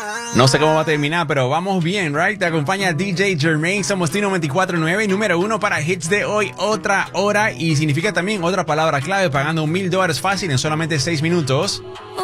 No sé cómo va a terminar, pero vamos bien, right? Te acompaña DJ Jermaine, somos Tino 24-9, número 1 para hits de hoy, otra hora, y significa también otra palabra clave, pagando $1,000 fácil en solamente 6 minutos.